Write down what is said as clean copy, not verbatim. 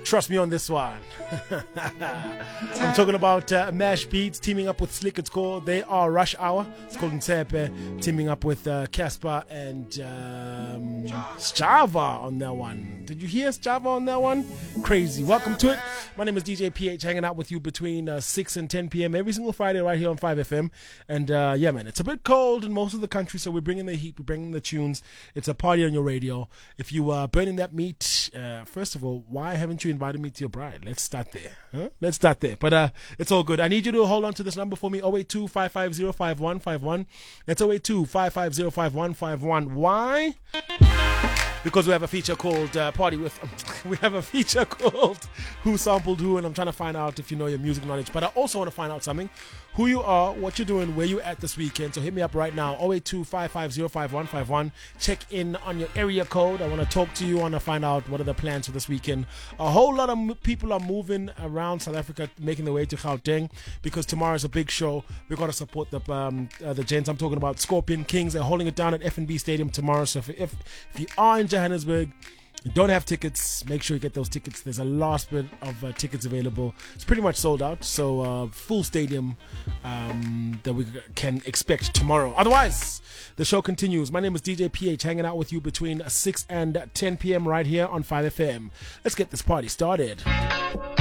Trust me on this one. I'm talking about Mash Beats teaming up with Slick. It's called They Are Rush Hour. It's called Nsepe teaming up with Casper and Sjava on that one. Did you hear Sjava on that one? Crazy. Welcome to it. My name is DJ PH, hanging out with you between 6 and 10 p.m. every single Friday right here on 5FM. And yeah, man, it's a bit cold in most of the country, so we're bringing the heat, we're bringing the tunes. It's a party on your radio. If you are burning that meat, first of all, why haven't you invited me to your bride? Let's start there. Let's start there. But it's all good. I need you to hold on to this number for me, 082-550-5151. That's 082-550-5151. Why? Because we have a feature called Party With. We have a feature called Who Sampled Who, and I'm trying to find out if you know your music knowledge. But I also want to find out something: who you are, what you're doing, where you at this weekend. So hit me up right now, 082-550-5151. Check in on your area code. I want to talk to you. I want to find out what are the plans for this weekend. A whole lot of people are moving around South Africa, making their way to Gauteng, because tomorrow is a big show. We're going to support the gents. I'm talking about Scorpion Kings. They're holding it down at F&B Stadium tomorrow. So if you are in Johannesburg, you don't have tickets, make sure you get those tickets. There's a last bit of tickets available. It's pretty much sold out, so full stadium that we can expect tomorrow. Otherwise, the show continues. My name is DJ PH, hanging out with you between 6 and 10 p.m. right here on 5FM. Let's get this party started.